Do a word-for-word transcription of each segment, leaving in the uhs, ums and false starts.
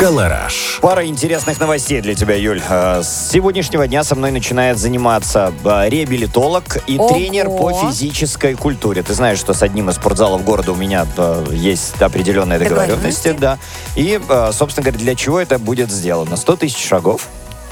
Колораж. Пара интересных новостей для тебя, Юль. Э, С сегодняшнего дня со мной начинает заниматься э, реабилитолог и Ого. тренер по физической культуре. Ты знаешь, что с одним из спортзалов города у меня э, есть определенные договоренности. Да. И, э, собственно говоря, для чего это будет сделано? сто тысяч шагов.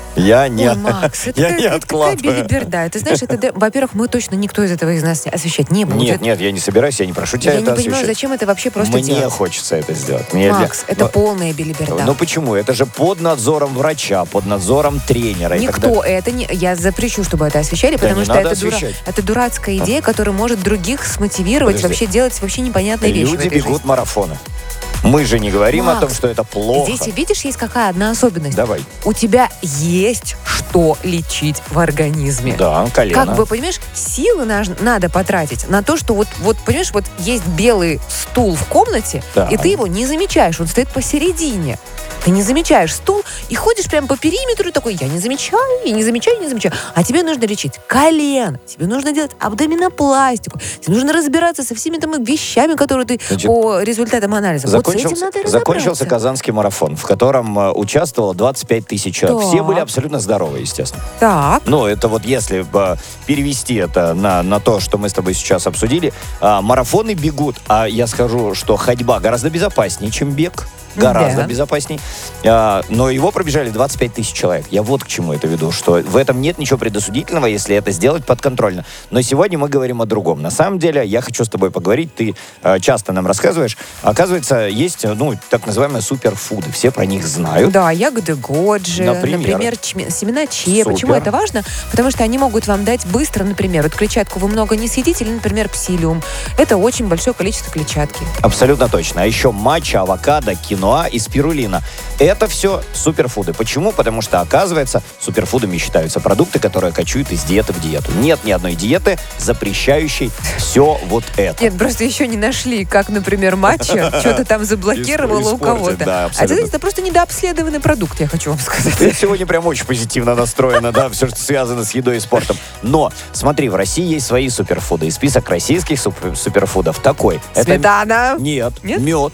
Я не, Ой, Макс, это, я такая- не это такая откладываю. белиберда. Ты знаешь, это, да, во-первых, мы точно, никто из этого из нас освещать не будет. Нет, нет, я не собираюсь, я не прошу тебя Я это не понимаю, освещать. зачем это вообще просто Мне делать. хочется это сделать. Мне для- Макс, это Но- полная белиберда. Ну почему? Это же под надзором врача, под надзором тренера. И Никто когда- это не... Я запрещу, чтобы это освещали, Да потому не что надо это, дура- освещать. это дурацкая идея, которая может других смотивировать, Подожди. вообще делать вообще непонятные вещи в Люди этой бегут жизни. марафоны. Мы же не говорим о Макс, том, что это плохо. Здесь, видишь, есть какая одна особенность. Давай. У тебя есть что лечить в организме. Да, колено. Как бы, понимаешь, силы наж- надо потратить на то, что вот, вот, понимаешь, вот есть белый стул в комнате, Да. и ты его не замечаешь, он стоит посередине. Ты не замечаешь стул и ходишь прямо по периметру и такой, я не замечаю, я не замечаю, не замечаю. А тебе нужно лечить колено, тебе нужно делать абдоминопластику, тебе нужно разбираться со всеми там вещами, которые ты Значит, по результатам анализа. Вот с этим Закончился, надо закончился разобраться. Казанский марафон, в котором э, участвовало двадцать пять тысяч человек. Так. Все были абсолютно здоровы, естественно. Так. Ну, это вот если э, перевести это на, на то, что мы с тобой сейчас обсудили, а, марафоны бегут, а я скажу, что ходьба гораздо безопаснее, чем бег. Гораздо Да. безопасней. А, но его пробежали двадцать пять тысяч человек. Я вот к чему это веду, что в этом нет ничего предосудительного, если это сделать подконтрольно. Но сегодня мы говорим о другом. На самом деле, я хочу с тобой поговорить. Ты э, часто нам рассказываешь. Оказывается, есть, ну, так называемые суперфуды. Все про них знают. Да, ягоды годжи, Например? например, чме- семена чиа. Супер. Почему это важно? Потому что они могут вам дать быстро, например, вот клетчатку вы много не съедите, или, например, псилиум. Это очень большое количество клетчатки. Абсолютно точно. А еще матча, авокадо, киноа и спирулина. Это все суперфуды. Почему? Потому что, оказывается, суперфудами считаются продукты, которые кочуют из диеты в диету. Нет ни одной диеты, запрещающей все вот это. Нет, просто еще не нашли, как, например, матча что-то там заблокировало у Испортит, кого-то. да, а абсолютно. это, это просто недообследованный продукт, я хочу вам сказать. Ты сегодня прям очень позитивно настроена, да, все, что связано с едой и спортом. Но, смотри, в России есть свои суперфуды. И список российских суп- суперфудов такой. Сметана. Нет, Нет? мед.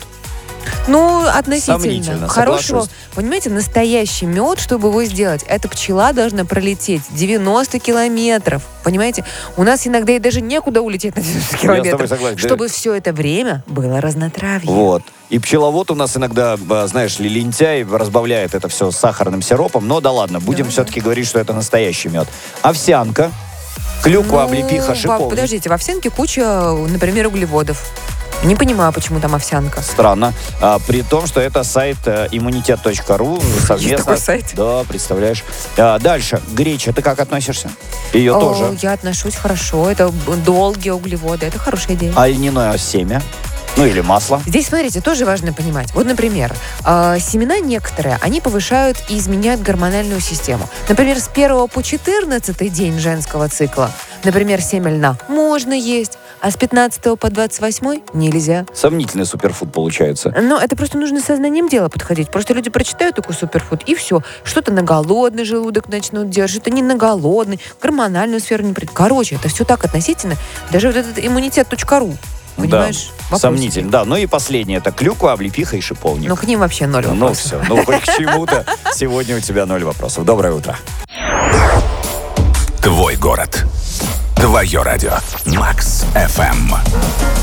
Ну, относительно. Сомнительно, Хорошего. соглашусь. Понимаете, настоящий мед, чтобы его сделать, эта пчела должна пролететь девяносто километров. Понимаете? У нас иногда и даже некуда улететь на девяносто Я с тобой километров. согласен. Да. Чтобы все это время было разнотравье. Вот. И пчеловод у нас иногда, а, знаешь ли, лентяй, разбавляет это все сахарным сиропом. Но да ладно, будем Да, все-таки говорить, что это настоящий мед. Овсянка, клюква, Ну, облепиха, во- шиповник. Подождите, в овсянке куча, например, углеводов. Не понимаю, почему там овсянка. Странно. А, при том, что это сайт э, иммунитет точка ру совместно. такой сайт? Да, представляешь. А, дальше. Греча. Ты как относишься? Ее О, тоже. Я отношусь хорошо. Это б- долгие углеводы. Это хорошая идея. А льняное семя? Ну или масло. Здесь, смотрите, тоже важно понимать. Вот, например, э, семена некоторые, они повышают и изменяют гормональную систему. Например, с первого по четырнадцатый день женского цикла, например, семя льна можно есть, а с пятнадцатого по двадцать восьмой нельзя. Сомнительный суперфуд получается. Но это просто нужно сознанием дела подходить. Просто люди прочитают такой суперфуд, и все. Что-то на голодный желудок начнут делать, что-то не на голодный, гормональную сферу не придут. Короче, это все так относительно. Даже вот этот иммунитет точка ру. Понимаешь? Да, Вопросики. сомнительно. Да, ну и последнее. Это клюква, облепиха и шиповник. Но к ним вообще ноль Ну вопросов. все, ну хоть к чему-то. Сегодня у тебя ноль вопросов. Доброе утро. Твой город. Твое радио. Макс эф эм.